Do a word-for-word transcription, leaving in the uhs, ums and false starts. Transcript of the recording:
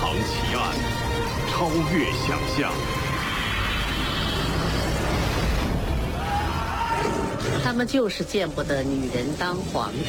藏奇案，超越想象。 他们就是见不得女人当皇上。